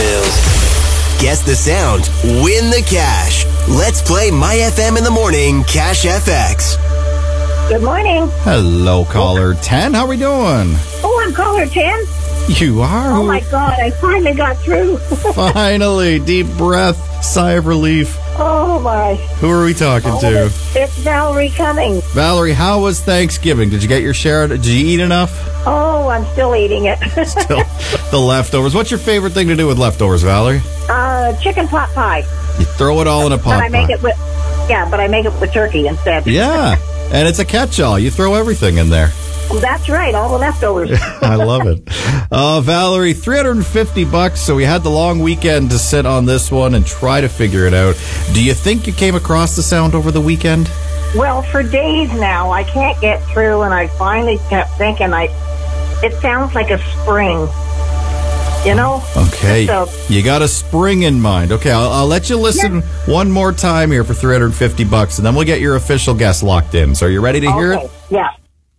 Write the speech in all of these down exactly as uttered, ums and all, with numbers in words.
news. Guess the sound, win the cash. Let's play My F M in the Morning Cash F X. Good morning. Hello, caller ten. How are we doing? Oh, I'm caller ten. You are? Oh, my God. I finally got through. Finally. Deep breath. Sigh of relief. Oh, my. Who are we talking Oh, to? It's, it's Valerie Cummings. Valerie, how was Thanksgiving? Did you get your share? Did you eat enough? Oh, I'm still eating it. Still, the leftovers. What's your favorite thing to do with leftovers, Valerie? uh, chicken pot pie. You throw it all in a pot But I make pie. it with, yeah, but I make it with turkey instead. Yeah. And it's a catch-all. You throw everything in there. That's right, all the leftovers. I love it. Uh, Valerie, three hundred fifty bucks. So we had the long weekend to sit on this one and try to figure it out. Do you think you came across the sound over the weekend? Well, for days now, I can't get through, and I finally kept thinking, I, it sounds like a spring. You know? Okay. So, You got a spring in mind. Okay, I'll, I'll let you listen Yeah. one more time here for three hundred fifty bucks, and then we'll get your official guess locked in. So are you ready to hear okay, it? yeah.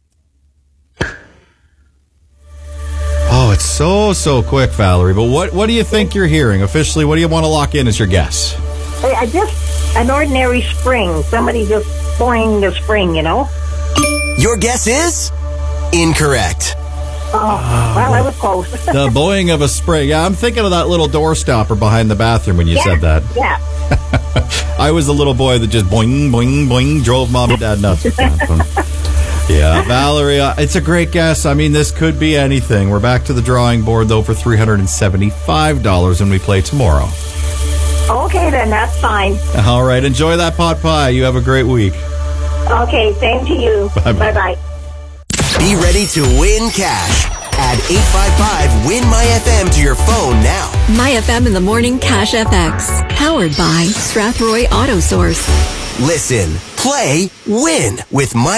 Oh, it's so, so quick, Valerie. But what, what do you think you're hearing? Officially, what do you want to lock in as your guess? I I just, an ordinary spring. Somebody just boing the spring, you know? Your guess is incorrect. Oh, well, I was close. The boing of a spring. Yeah, I'm thinking of that little door stopper behind the bathroom when you yeah, said that. Yeah. I was the little boy that just boing, boing, boing, drove mom and dad nuts with that one. Yeah, Valerie, uh, it's a great guess. I mean, this could be anything. We're back to the drawing board, though, for three hundred seventy-five dollars when we play tomorrow. Okay, then, that's fine. All right, enjoy that pot pie. You have a great week. Okay, same to you. Bye-bye. Bye-bye. Be ready to win cash. Add eight five five, win My F M to your phone now. My F M in the Morning Cash F X. Powered by Strathroy Auto Source. Listen, play, win with My